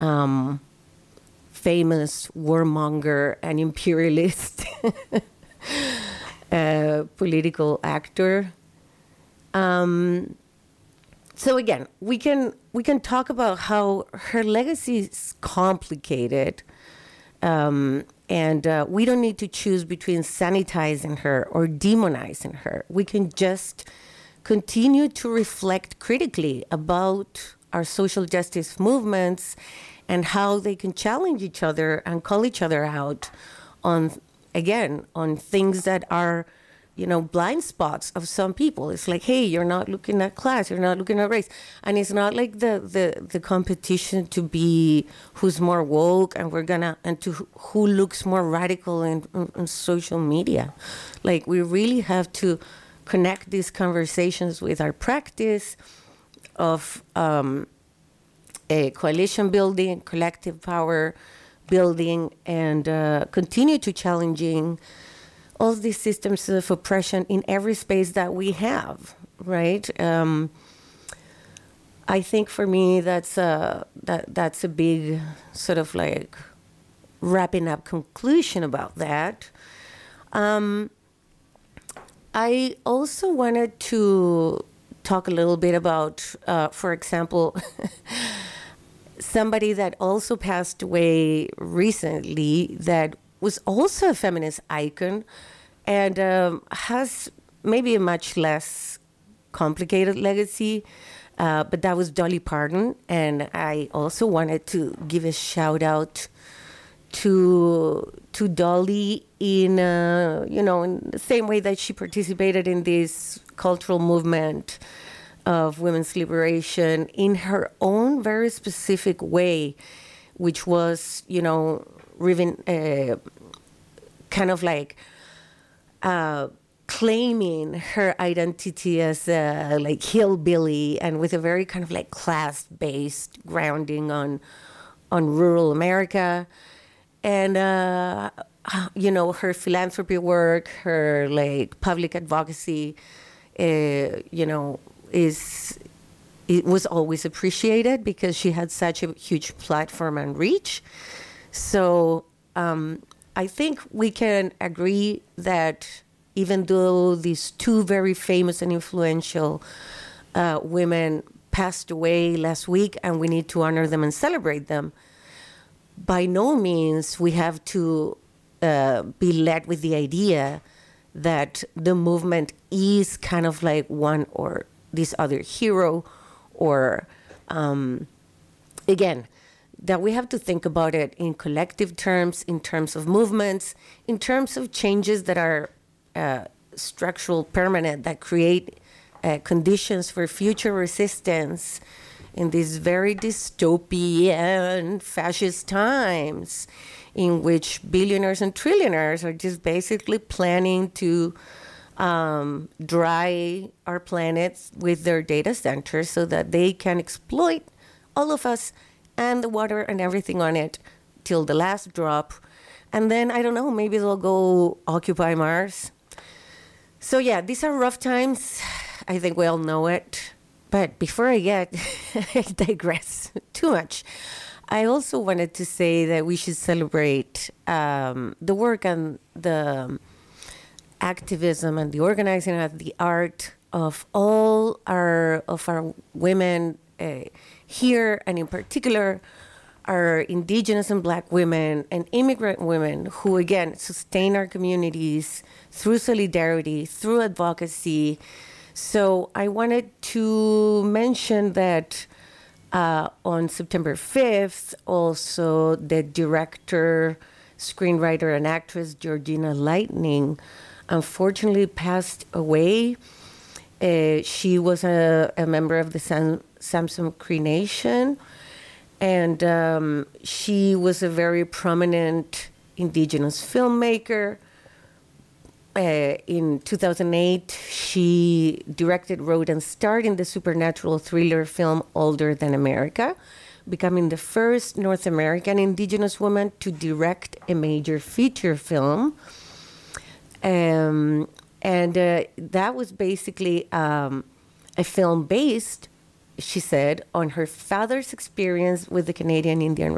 famous warmonger and imperialist political actor. So again, we can talk about how her legacy is complicated, and we don't need to choose between sanitizing her or demonizing her. We can just continue to reflect critically about our social justice movements and how they can challenge each other and call each other out on, again, on things that are, blind spots of some people. It's like, hey, you're not looking at class, you're not looking at race. And it's not like the competition to be who's more woke and to who looks more radical in social media. Like, we really have to connect these conversations with our practice of a coalition building, collective power building, and continue to challenging all these systems of oppression in every space that we have, right? I think for me that's a big sort of like wrapping up conclusion about that. I also wanted to talk a little bit about, for example, somebody that also passed away recently that was also a feminist icon and has maybe a much less complicated legacy, but that was Dolly Parton. And I also wanted to give a shout out to Dolly in in the same way that she participated in this cultural movement of women's liberation in her own very specific way, which was, kind of like claiming her identity as a like hillbilly and with a very kind of like class-based grounding on rural America. And, her philanthropy work, her like public advocacy, it was always appreciated because she had such a huge platform and reach. So I think we can agree that even though these two very famous and influential women passed away last week and we need to honor them and celebrate them, by no means we have to be led with the idea that the movement is kind of like one or this other hero, or again, that we have to think about it in collective terms, in terms of movements, in terms of changes that are structural, permanent, that create conditions for future resistance in these very dystopian fascist times in which billionaires and trillionaires are just basically planning to dry our planets with their data centers so that they can exploit all of us and the water and everything on it till the last drop. And then, I don't know, maybe they'll go occupy Mars. So yeah, these are rough times. I think we all know it. But before I digress too much, I also wanted to say that we should celebrate the work and the activism and the organizing and the art of all our women here, and in particular our indigenous and Black women and immigrant women who, again, sustain our communities through solidarity, through advocacy. So I wanted to mention that on September 5th, also the director, screenwriter, and actress Georgina Lightning unfortunately passed away. She was a member of the Samsung Cree Nation, and she was a very prominent indigenous filmmaker. In 2008, she directed, wrote, and starred in the supernatural thriller film Older Than America, becoming the first North American indigenous woman to direct a major feature film. And that was basically a film based, she said, on her father's experience with the Canadian Indian